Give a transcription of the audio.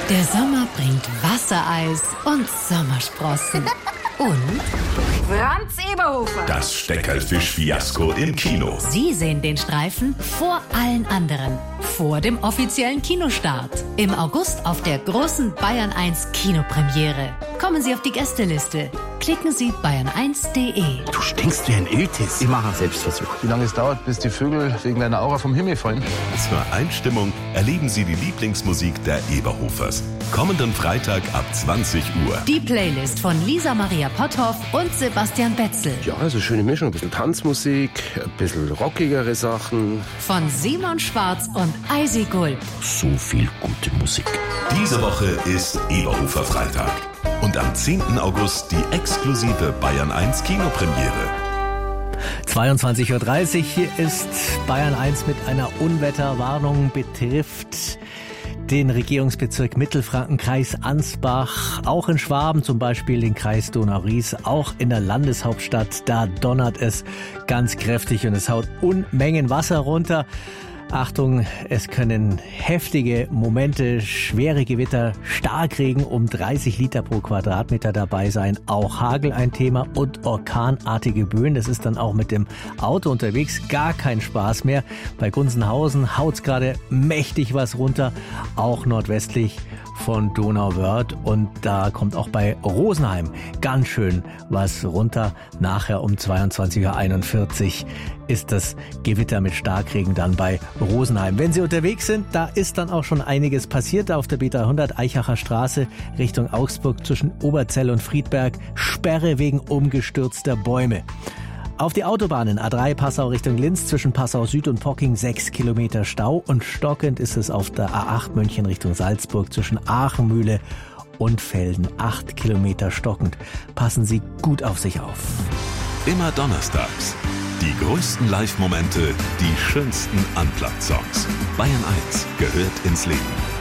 Der Sommer bringt Wassereis und Sommersprossen. Und Franz Eberhofer. Das Steckerlfisch-Fiasko im Kino. Sie sehen den Streifen vor allen anderen. Vor dem offiziellen Kinostart. Im August auf der großen Bayern 1 Kinopremiere. Kommen Sie auf die Gästeliste. Klicken Sie bayern1.de. Du stinkst wie ein Iltis. Ich mache einen Selbstversuch. Wie lange es dauert, bis die Vögel wegen deiner Aura vom Himmel fallen? Zur Einstimmung erleben Sie die Lieblingsmusik der Eberhofers. Kommenden Freitag ab 20 Uhr. Die Playlist von Lisa Maria Potthoff und Sebastian Betzel. Ja, also schöne Mischung. Ein bisschen Tanzmusik, ein bisschen rockigere Sachen. Von Simon Schwarz und Eisi Gulb. So viel gute Musik. Diese Woche ist Eberhofer Freitag. Und am 10. August die exklusive Bayern 1 Kinopremiere. 22:30 Uhr, hier ist Bayern 1 mit einer Unwetterwarnung, betrifft den Regierungsbezirk Mittelfranken, Kreis Ansbach, auch in Schwaben zum Beispiel den Kreis Donau-Ries, auch in der Landeshauptstadt, da donnert es ganz kräftig und es haut Unmengen Wasser runter. Achtung, es können heftige Momente, schwere Gewitter, Starkregen um 30 Liter pro Quadratmeter dabei sein. Auch Hagel ein Thema und orkanartige Böen. Das ist dann auch mit dem Auto unterwegs gar kein Spaß mehr. Bei Gunzenhausen haut's gerade mächtig was runter, auch nordwestlich von Donauwörth, und da kommt auch bei Rosenheim ganz schön was runter. Nachher um 22:41 Uhr ist das Gewitter mit Starkregen dann bei Rosenheim. Wenn Sie unterwegs sind, da ist dann auch schon einiges passiert. Auf der B300 Eichacher Straße Richtung Augsburg zwischen Oberzell und Friedberg, Sperre wegen umgestürzter Bäume. Auf die Autobahnen A3 Passau Richtung Linz zwischen Passau Süd und Pocking 6 Kilometer Stau, und stockend ist es auf der A8 München Richtung Salzburg zwischen Aachenmühle und Velden 8 Kilometer stockend. Passen Sie gut auf sich auf. Immer donnerstags. Die größten Live-Momente, die schönsten Unplugged-Songs. Bayern 1 gehört ins Leben.